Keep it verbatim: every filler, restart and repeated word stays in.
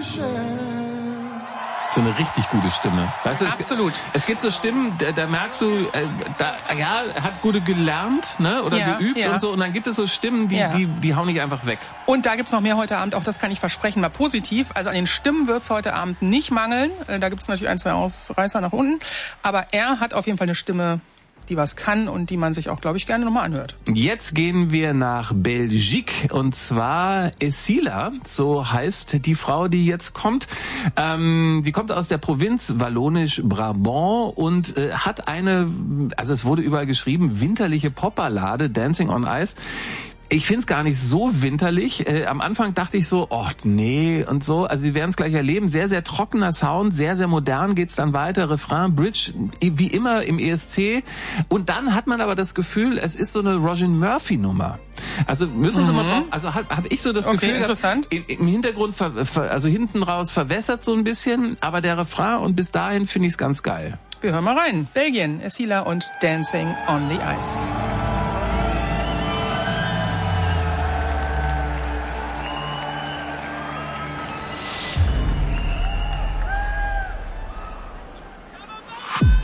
So eine richtig gute Stimme. Weißt du, es, Absolut. Es gibt so Stimmen, da, da merkst du, äh, da, ja, hat gute gelernt, ne, oder ja, geübt ja. und so. Und dann gibt es so Stimmen, die, ja. die, die hauen nicht einfach weg. Und da gibt's noch mehr heute Abend, auch das kann ich versprechen, mal positiv. Also an den Stimmen wird's heute Abend nicht mangeln. Da gibt's natürlich ein, zwei Ausreißer nach unten. Aber er hat auf jeden Fall eine Stimme, die was kann und die man sich auch, glaube ich, gerne nochmal anhört. Jetzt gehen wir nach Belgique und zwar Essila, so heißt die Frau, die jetzt kommt. Ähm, die kommt aus der Provinz Wallonisch-Brabant und äh, hat eine, also es wurde überall geschrieben, winterliche Popballade, Dancing on Ice. Ich find's gar nicht so winterlich. Äh, am Anfang dachte ich so, oh nee und so. Also Sie werden es gleich erleben. Sehr, sehr trockener Sound, sehr, sehr modern geht's dann weiter. Refrain, Bridge, wie immer im E S C. Und dann hat man aber das Gefühl, es ist so eine Roger Murphy-Nummer. Also müssen Sie mhm. mal drauf, also habe hab ich so das okay, Gefühl, interessant. Im, im Hintergrund, ver, ver, also hinten raus verwässert so ein bisschen, aber der Refrain und bis dahin finde ich's ganz geil. Wir hören mal rein. Belgien, Essila und Dancing on the Ice.